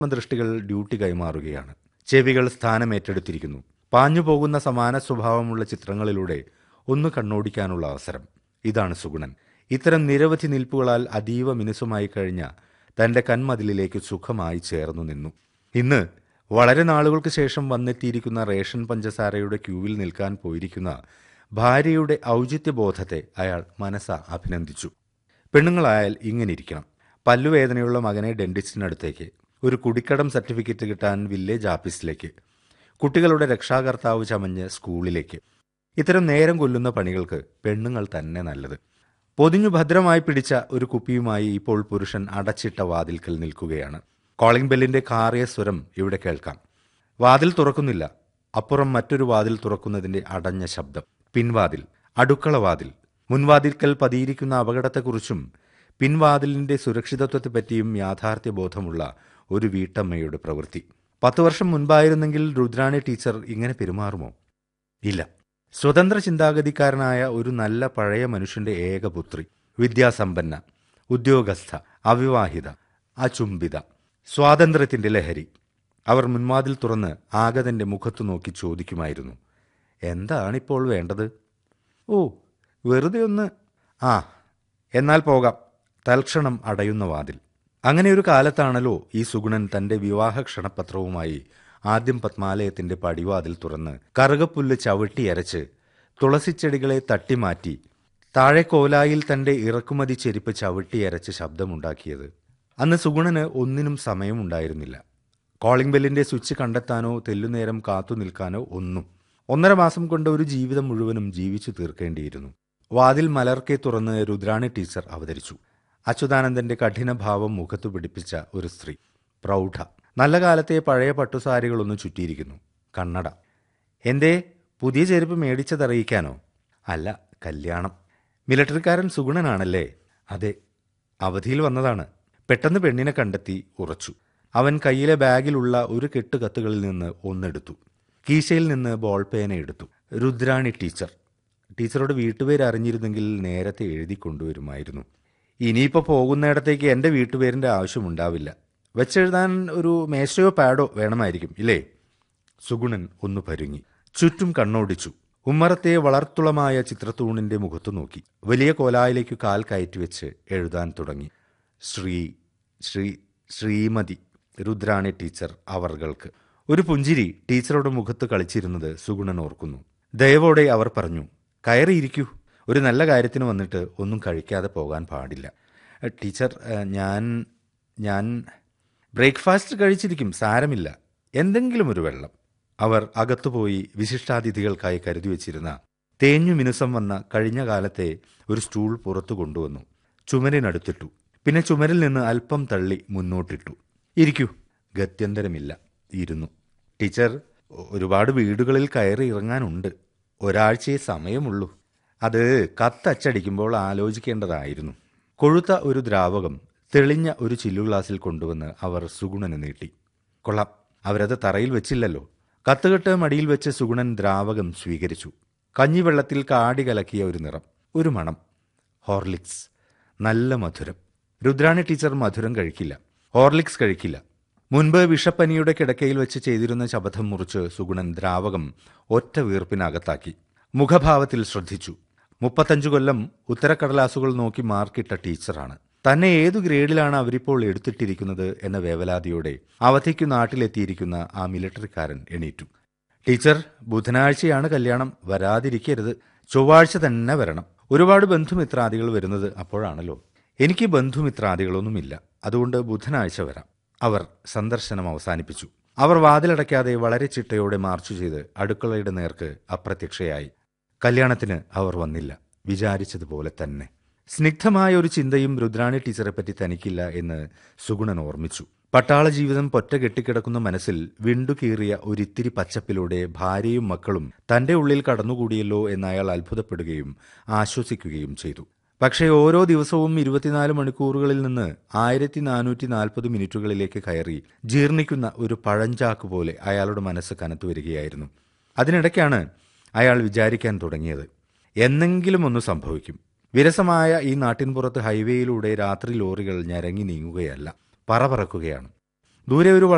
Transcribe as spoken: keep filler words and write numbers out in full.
ദൃഷ്ടികൾ duty കൈമാറുകയാണ്. ചെവികൾ സ്ഥാനമേറ്റെടുത്തിരിക്കുന്നു. പാഞ്ഞുപോകുന്ന സമാന സ്വഭാവമുള്ള ചിത്രങ്ങളിലൂടെ ഒന്ന് കണ്ണോടിക്കാനുള്ള അവസരം. ഇതാണ് സുഗുണൻ. ഇത്തരം നിരവധി നിൽപ്പുകളാൽ അതീവ മിനുസമായി കഴിഞ്ഞ തന്റെ കന്മതിലിലേക്ക് സുഖമായി ചേർന്നു നിന്നു. ഇന്ന് വളരെ നാളുകൾക്ക് ശേഷം വന്നെത്തിയിരിക്കുന്ന റേഷൻ പഞ്ചസാരയുടെ ക്യൂവിൽ നിൽക്കാൻ പോയിരിക്കുന്ന ഭാര്യയുടെ ഔചിത്യബോധത്തെ അയാൾ മനസ്സ അഭിനന്ദിച്ചു. പെണ്ണുങ്ങളായാൽ ഇങ്ങനെ ഇരിക്കണം. പല്ലുവേദനയുള്ള മകനെ ഡെന്റിസ്റ്റിനടുത്തേക്ക്, ഒരു കുടിക്കടം സർട്ടിഫിക്കറ്റ് കിട്ടാൻ വില്ലേജ് ഓഫീസിലേക്ക്, കുട്ടികളുടെ രക്ഷാകർത്താവ് ചമഞ്ഞ് സ്കൂളിലേക്ക്. ഇത്തരം നേരം കൊല്ലുന്ന പണികൾക്ക് പെണ്ണുങ്ങൾ തന്നെ നല്ലത്. പൊതിഞ്ഞു ഭദ്രമായി പിടിച്ച ഒരു കുപ്പിയുമായി ഇപ്പോൾ പുരുഷൻ അടച്ചിട്ട വാതിൽക്കൽ നിൽക്കുകയാണ്. കോളിംഗ് ബെല്ലിന്റെ കാറിയ സ്വരം ഇവിടെ കേൾക്കാം. വാതിൽ തുറക്കുന്നില്ല. അപ്പുറം മറ്റൊരു വാതിൽ തുറക്കുന്നതിന്റെ അടഞ്ഞ ശബ്ദം. പിൻവാതിൽ, അടുക്കള വാതിൽ. മുൻവാതിൽക്കൽ പതിയിരിക്കുന്ന അപകടത്തെക്കുറിച്ചും പിൻവാതിലിന്റെ സുരക്ഷിതത്വത്തെപ്പറ്റിയും യാഥാർത്ഥ്യബോധമുള്ള ഒരു വീട്ടമ്മയുടെ പ്രവൃത്തി. പത്തു വർഷം മുൻപായിരുന്നെങ്കിൽ രുദ്രാണി ടീച്ചർ ഇങ്ങനെ പെരുമാറുമോ? ഇല്ല. സ്വതന്ത്ര ചിന്താഗതിക്കാരനായ ഒരു നല്ല പഴയ മനുഷ്യന്റെ ഏകപുത്രി, വിദ്യാസമ്പന്ന, ഉദ്യോഗസ്ഥ, അവിവാഹിത, അചുംബിത, സ്വാതന്ത്ര്യത്തിന്റെ ലഹരി. അവർ മുൻവാതിൽ തുറന്ന് ആഗതന്റെ മുഖത്തു നോക്കി ചോദിക്കുമായിരുന്നു, എന്താണിപ്പോൾ വേണ്ടത്? ഓ, വെറുതെ ഒന്ന്. ആ, എന്നാൽ പോകാം. തൽക്ഷണം അടയുന്ന വാതിൽ. അങ്ങനെ ഒരു കാലത്താണല്ലോ ഈ സുഗുണൻ തന്റെ വിവാഹ ക്ഷണപത്രവുമായി ആദ്യം പത്മാലയത്തിന്റെ പടിവാതിൽ തുറന്ന് കറുകപ്പുല്ല് ചവിട്ടിയരച്ച് തുളസിച്ചെടികളെ തട്ടിമാറ്റി താഴെ കോലായിൽ തന്റെ ഇറക്കുമതി ചെരിപ്പ് ചവിട്ടിയരച്ച് ശബ്ദമുണ്ടാക്കിയത്. അന്ന് സുഗുണന് ഒന്നിനും സമയമുണ്ടായിരുന്നില്ല. കോളിംഗ് ബെല്ലിന്റെ സ്വിച്ച് കണ്ടെത്താനോ തെല്ലുനേരം കാത്തു നിൽക്കാനോ ഒന്നും. ഒന്നര മാസം കൊണ്ട് ഒരു ജീവിതം മുഴുവനും ജീവിച്ചു തീർക്കേണ്ടിയിരുന്നു. വാതിൽ മലർക്കെ തുറന്ന് രുദ്രാണി ടീച്ചർ അവതരിച്ചു. അച്യുതാനന്ദന്റെ കഠിനഭാവം മുഖത്തു പിടിപ്പിച്ച ഒരു സ്ത്രീ, പ്രൗഢ. നല്ല കാലത്തെ പഴയ പട്ടുസാരികളൊന്ന് ചുറ്റിയിരിക്കുന്നു. കണ്ണട. എന്തേ, പുതിയ ചെരുപ്പ് മേടിച്ചതറിയിക്കാനോ? അല്ല, കല്യാണം. മിലിട്ടറിക്കാരൻ സുഗുണനാണല്ലേ? അതെ, അവധിയിൽ വന്നതാണ്. പെട്ടെന്ന് പെണ്ണിനെ കണ്ടെത്തി ഉറച്ചു. അവൻ കയ്യിലെ ബാഗിലുള്ള ഒരു കെട്ട് കത്തുകളിൽ നിന്ന് ഒന്നെടുത്തു. കീശയിൽ നിന്ന് ബോൾ പേന എടുത്തു. രുദ്രാണി ടീച്ചർ. ടീച്ചറുടെ വീട്ടുപേര് അറിഞ്ഞിരുന്നെങ്കിൽ നേരത്തെ എഴുതി കൊണ്ടുവരുമായിരുന്നു. ഇനിയിപ്പോൾ പോകുന്നിടത്തേക്ക് എൻ്റെ വീട്ടുപേരിൻ്റെ ആവശ്യമുണ്ടാവില്ല. വെച്ചെഴുതാൻ ഒരു മേശയോ പാഡോ വേണമായിരിക്കും, ഇല്ലേ? സുഗുണൻ ഒന്ന് പരുങ്ങി. ചുറ്റും കണ്ണോടിച്ചു. ഉമ്മറത്തെ വളർത്തുളമായ ചിത്രത്തൂണിന്റെ മുഖത്തു നോക്കി. വലിയ കോലായിലേക്ക് കാൽ കയറ്റിവെച്ച് എഴുതാൻ തുടങ്ങി. ശ്രീ ശ്രീ ശ്രീമതി രുദ്രാണി ടീച്ചർ അവർക്ക്. ഒരു പുഞ്ചിരി ടീച്ചറുടെ മുഖത്ത് കളിച്ചിരുന്നത് സുഗുണൻ ഓർക്കുന്നു. ദയവോടെ അവർ പറഞ്ഞു, കയറിയിരിക്കൂ. ഒരു നല്ല കാര്യത്തിന് വന്നിട്ട് ഒന്നും കഴിക്കാതെ പോകാൻ പാടില്ല. ടീച്ചർ, ഞാൻ ഞാൻ ബ്രേക്ക്ഫാസ്റ്റ് കഴിച്ചിരിക്കും, സാരമില്ല. എന്തെങ്കിലും ഒരു വെള്ളം. അവർ അകത്തുപോയി വിശിഷ്ടാതിഥികൾക്കായി കരുതി വച്ചിരുന്ന തേഞ്ഞു മിനുസം വന്ന കഴിഞ്ഞ കാലത്തെ ഒരു സ്റ്റൂൾ പുറത്തു കൊണ്ടുവന്നു. ചുമരിനടുത്തിട്ടു. പിന്നെ ചുമരിൽ നിന്ന് അല്പം തള്ളി മുന്നോട്ടിട്ടു. ഇരിക്കൂ. ഗത്യന്തരമില്ല. ഇരുന്നു. ടീച്ചർ, ഒരുപാട് വീടുകളിൽ കയറി ഇറങ്ങാനുണ്ട്. ഒരാഴ്ചയെ സമയമുള്ളൂ. അത് കത്തച്ചടിക്കുമ്പോൾ ആലോചിക്കേണ്ടതായിരുന്നു. കൊഴുത്ത ഒരു ദ്രാവകം തെളിഞ്ഞ ഒരു ചില്ലു ഗ്ലാസിൽ കൊണ്ടുവന്ന് അവർ സുഗുണന് നീട്ടി. കൊള്ളാം, അവരത് തറയിൽ വെച്ചില്ലല്ലോ. കത്തുകെട്ട് മടിയിൽ വെച്ച് സുഗുണൻ ദ്രാവകം സ്വീകരിച്ചു. കഞ്ഞിവെള്ളത്തിൽ കാടി കലക്കിയ ഒരു നിറം, ഒരു മണം. ഹോർലിക്സ്. നല്ല മധുരം. രുദ്രാണി ടീച്ചർ മധുരം കഴിക്കില്ല, ഹോർലിക്സ് കഴിക്കില്ല. മുൻപ് വിഷപ്പനിയുടെ കിടക്കയിൽ വെച്ച് ചെയ്തിരുന്ന ശപഥം മുറിച്ച് സുഗുണൻ ദ്രാവകം ഒറ്റ വീർപ്പിനകത്താക്കി. മുഖഭാവത്തിൽ ശ്രദ്ധിച്ചു. മുപ്പത്തഞ്ചു കൊല്ലം ഉത്തരക്കടലാസുകൾ നോക്കി മാർക്കിട്ട ടീച്ചറാണ്. തന്നെ ഏതു ഗ്രേഡിലാണ് അവരിപ്പോൾ എടുത്തിട്ടിരിക്കുന്നത് എന്ന വേവലാതിയോടെ അവധിക്കു നാട്ടിലെത്തിയിരിക്കുന്ന ആ മിലിട്ടറിക്കാരൻ എണീറ്റു. ടീച്ചർ, ബുധനാഴ്ചയാണ് കല്യാണം. വരാതിരിക്കരുത്. ചൊവ്വാഴ്ച തന്നെ വരണം. ഒരുപാട് ബന്ധുമിത്രാദികൾ വരുന്നത് അപ്പോഴാണല്ലോ. എനിക്ക് ബന്ധുമിത്രാദികളൊന്നുമില്ല, അതുകൊണ്ട് ബുധനാഴ്ച വരാം. അവർ സന്ദർശനം അവസാനിപ്പിച്ചു. അവർ വാതിലടയ്ക്കാതെ വളരെ ചിട്ടയോടെ മാർച്ചു ചെയ്ത് അടുക്കളയുടെ നേർക്ക് അപ്രത്യക്ഷയായി. കല്യാണത്തിന് അവർ വന്നില്ല. വിചാരിച്ചതുപോലെ തന്നെ. സ്നിഗ്ധമായ ഒരു ചിന്തയും രുദ്രാണി ടീച്ചറെപ്പറ്റി തനിക്കില്ല എന്ന് സുഗുണൻ ഓർമ്മിച്ചു. പട്ടാള ജീവിതം പൊറ്റ കെട്ടിക്കിടക്കുന്ന മനസ്സിൽ വിണ്ടുകീറിയ ഒരിത്തിരി പച്ചപ്പിലൂടെ ഭാര്യയും മക്കളും തന്റെ ഉള്ളിൽ കടന്നുകൂടിയല്ലോ എന്നയാൾ അത്ഭുതപ്പെടുകയും ആശ്വസിക്കുകയും ചെയ്തു. പക്ഷേ ഓരോ ദിവസവും ഇരുപത്തിനാല് മണിക്കൂറുകളിൽ നിന്ന് ആയിരത്തി നാനൂറ്റി നാൽപ്പത് മിനിറ്റുകളിലേക്ക് കയറി ജീർണിക്കുന്ന ഒരു പഴഞ്ചാക്ക് പോലെ അയാളുടെ മനസ്സ് കനത്തു വരികയായിരുന്നു. അതിനിടയ്ക്കാണ് അയാൾ വിചാരിക്കാൻ തുടങ്ങിയത്, എന്നെങ്കിലും ഒന്ന് സംഭവിക്കും. വിരസമായ ഈ നാട്ടിൻപുറത്ത് ഹൈവേയിലൂടെ രാത്രി ലോറികൾ ഞരങ്ങി നീങ്ങുകയല്ല, പറപറക്കുകയാണ്. ദൂരെ ഒരു